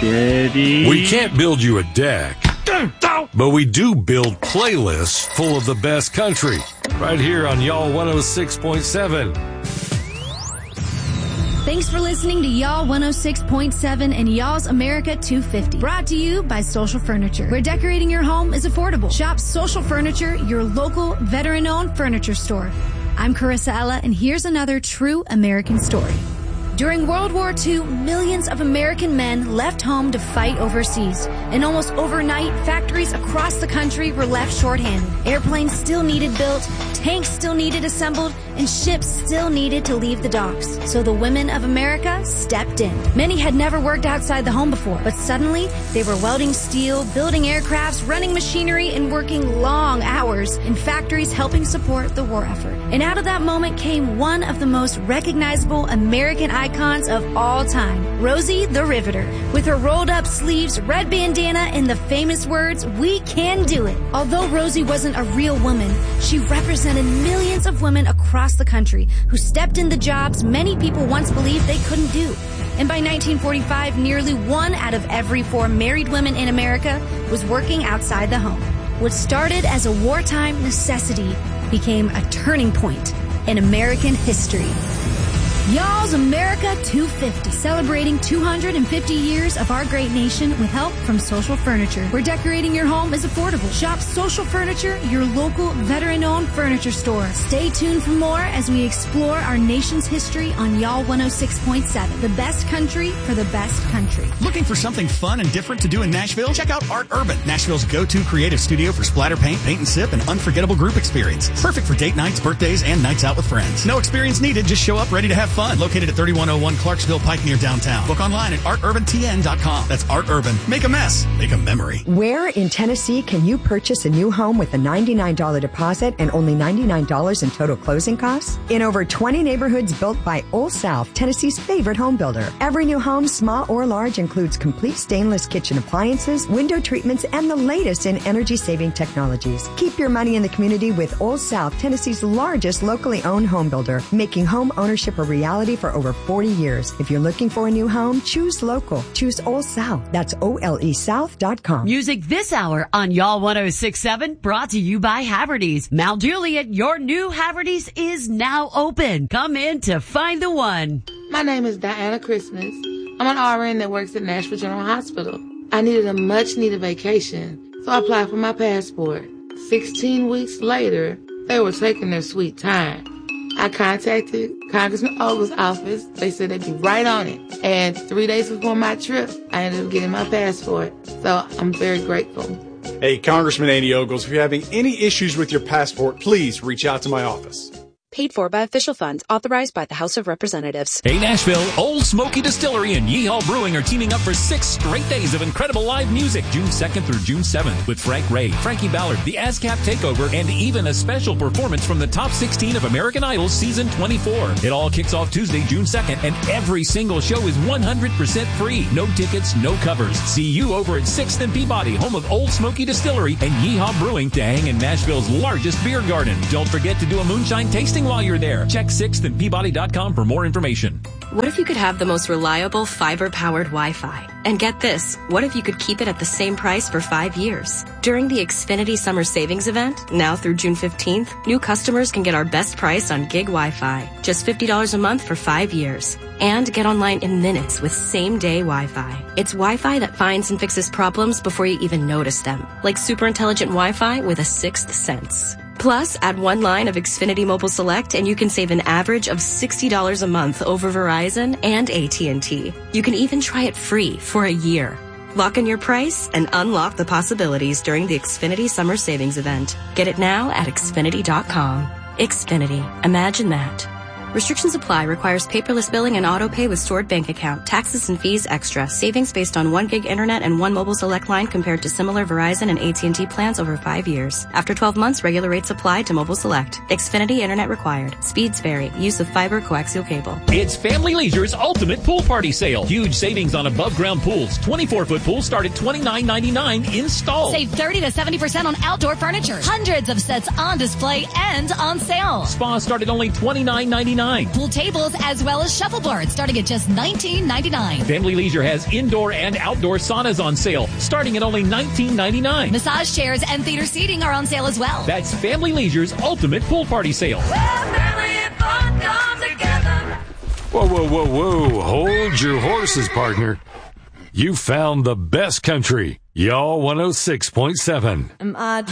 Steady. We can't build you a deck, but we do build playlists full of the best country. Right here on Y'all 106.7. Thanks for listening to Y'all 106.7 and Y'all's America 250. Brought to you by Social Furniture, where decorating your home is affordable. Shop Social Furniture, your local veteran-owned furniture store. I'm Carissa Ella, and here's another true American story. During World War II, millions of American men left home to fight overseas. And almost overnight, factories across the country were left shorthanded. Airplanes still needed built, tanks still needed assembled, and ships still needed to leave the docks. So the women of America stepped in. Many had never worked outside the home before, but suddenly they were welding steel, building aircrafts, running machinery, and working long hours in factories helping support the war effort. And out of that moment came one of the most recognizable American icons of all time, Rosie the Riveter, with her rolled up sleeves, red bandana, and the famous words, "We can do it." Although Rosie wasn't a real woman, she represented millions of women across the country who stepped into jobs many people once believed they couldn't do. And by 1945, nearly 1 out of every 4 married women in America was working outside the home. What started as a wartime necessity became a turning point in American history. Y'all's America 250, celebrating 250 years of our great nation with help from Social Furniture, where decorating your home is affordable. Shop Social Furniture, your local veteran-owned furniture store. Stay tuned for more as we explore our nation's history on Y'all 106.7, the best country for the best country. Looking for something fun and different to do in Nashville? Check out Art Urban, Nashville's go-to creative studio for splatter paint, paint and sip, and unforgettable group experiences. Perfect for date nights, birthdays, and nights out with friends. No experience needed, just show up ready to have fun. Located at 3101 Clarksville Pike near downtown. Book online at arturbantn.com. That's Art Urban. Make a mess. Make a memory. Where in Tennessee can you purchase a new home with a $99 deposit and only $99 in total closing costs? In over 20 neighborhoods built by Old South, Tennessee's favorite home builder. Every new home, small or large, includes complete stainless kitchen appliances, window treatments, and the latest in energy-saving technologies. Keep your money in the community with Old South, Tennessee's largest locally owned home builder, making home ownership a reality for over 40 years. If you're looking for a new home, choose local. Choose Old South. That's OLESouth.com. Music this hour on Y'all 106.7, brought to you by Haverty's. Mount Juliet, your new Haverty's is now open. Come in to find the one. My name is Diana Christmas. I'm an RN that works at Nashville General Hospital. I needed a much-needed vacation, so I applied for my passport. 16 weeks later, they were taking their sweet time. I contacted Congressman Ogle's office. They said they'd be right on it. And 3 days before my trip, I ended up getting my passport. So I'm very grateful. Hey, Congressman Andy Ogles, if you're having any issues with your passport, please reach out to my office. Paid for by official funds authorized by the House of Representatives. Hey Nashville, Old Smoky Distillery and Yeehaw Brewing are teaming up for 6 straight days of incredible live music, June 2nd through June 7th, with Frank Ray, Frankie Ballard, the ASCAP Takeover, and even a special performance from the top 16 of American Idol Season 24. It all kicks off Tuesday, June 2nd, and every single show is 100% free. No tickets, no covers. See you over at 6th and Peabody, home of Old Smoky Distillery and Yeehaw Brewing, to hang in Nashville's largest beer garden. Don't forget to do a moonshine tasting while you're there. Check 6thandpeabody.com for more information. What if you could have the most reliable fiber-powered Wi-Fi? And get this, what if you could keep it at the same price for 5 years? During the Xfinity Summer Savings Event, now through June 15th, new customers can get our best price on gig Wi-Fi, just $50 a month for 5 years. And get online in minutes with same-day Wi-Fi. It's Wi-Fi that finds and fixes problems before you even notice them, like super intelligent Wi-Fi with a sixth sense. Plus, add 1 line of Xfinity Mobile Select and you can save an average of $60 a month over Verizon and AT&T. You can even try it free for a year. Lock in your price and unlock the possibilities during the Xfinity Summer Savings Event. Get it now at Xfinity.com. Xfinity. Imagine that. Restrictions apply. Requires paperless billing and auto pay with stored bank account. Taxes and fees extra. Savings based on 1 gig internet and 1 mobile select line compared to similar Verizon and AT&T plans over 5 years. After 12 months, regular rates apply to mobile select. Xfinity internet required. Speeds vary. Use of fiber coaxial cable. It's Family Leisure's ultimate pool party sale. Huge savings on above ground pools. 24-foot pools start at $29.99 installed. Save 30 to 70% on outdoor furniture. Hundreds of sets on display and on sale. Spas start at only $29.99 $19.99. Pool tables as well as shuffleboards starting at just $19.99. Family Leisure has indoor and outdoor saunas on sale starting at only $19.99. Massage chairs and theater seating are on sale as well. That's Family Leisure's ultimate pool party sale. Whoa, whoa, whoa, whoa. Hold your horses, partner. You found the best country. Y'all 106.7.